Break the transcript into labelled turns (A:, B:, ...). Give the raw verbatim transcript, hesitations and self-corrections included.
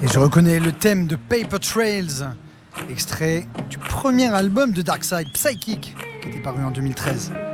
A: Et je reconnais le thème de Paper Trails, extrait du premier album de Darkside, Psychic, qui était paru en deux mille treize.